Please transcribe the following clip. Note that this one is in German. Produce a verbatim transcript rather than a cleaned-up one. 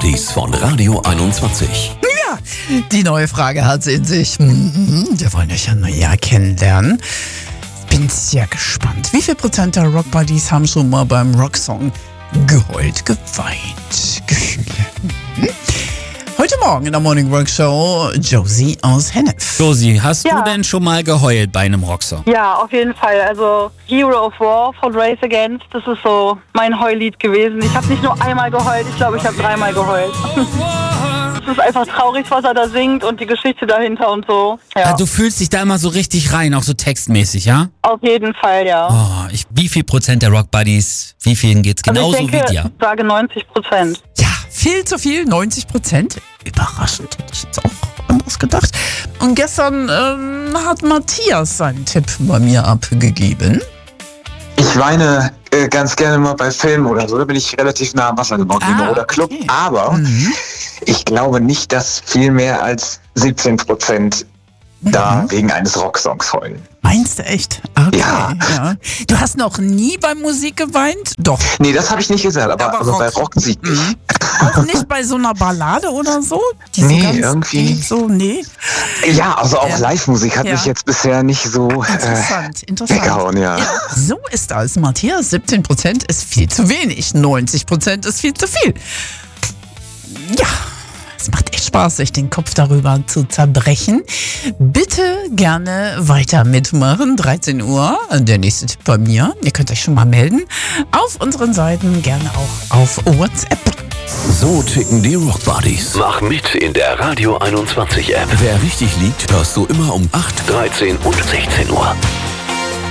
Buddies von Radio einundzwanzig. Ja, die neue Frage hat sie in sich. Mhm, wir wollen euch ja näher kennenlernen. Bin sehr gespannt. Wie viel Prozent der Rock Buddies haben schon mal beim Rocksong geheult, geweint, Gefühle? Mhm. Heute Morgen in der Morning Rock Show Josie aus Hennef. Josie, hast Ja. du denn schon mal geheult bei einem Rocksong? Ja, auf jeden Fall. Also Hero of War von Race Against, das ist so mein Heullied gewesen. Ich habe nicht nur einmal geheult, ich glaube, ich habe dreimal geheult. Es ist einfach traurig, was er da singt und die Geschichte dahinter und so. Ja, Also, du fühlst dich da immer so richtig rein, auch so textmäßig, ja? auf jeden Fall, ja. Oh, ich, wie viel Prozent der Rock Buddies, wie vielen geht's genauso also ich denke, wie dir? ich sage neunzig Prozent. Ja, viel zu viel, neunzig Prozent. Überraschend, hätte ich jetzt auch anders gedacht. Und gestern ähm, hat Matthias seinen Tipp bei mir abgegeben. Ich weine äh, ganz gerne mal bei Filmen oder so, da bin ich relativ nah am Wasser gebaut, Ah, oder Club. okay. Aber Mhm. ich glaube nicht, dass viel mehr als siebzehn Prozent da wegen eines Rocksongs heulen. Meinst du echt? Okay, Ja. ja. Du hast noch nie bei Musik geweint? Doch. Nee, das habe ich nicht gesagt, aber, Aber also bei Rock- Rockmusik nicht. Mhm. Auch nicht bei so einer Ballade oder so? Die so Nee, ganz irgendwie- deep so, nee. Ja, also auch Ja. Live-Musik hat Ja. mich jetzt bisher nicht so äh, Interessant, interessant. weggehauen, ja. So ist das, Matthias. siebzehn Prozent ist viel zu wenig. neunzig Prozent ist viel zu viel. Ja, es macht echt Spaß, sich den Kopf darüber zu zerbrechen. Bitte gerne weiter mitmachen. dreizehn Uhr, der nächste Tipp bei mir. Ihr könnt euch schon mal melden. Auf unseren Seiten, gerne auch auf WhatsApp. So ticken die Rock Buddies. Mach mit in der Radio einundzwanzig App. Wer richtig liegt, hörst du immer um acht, dreizehn und sechzehn Uhr.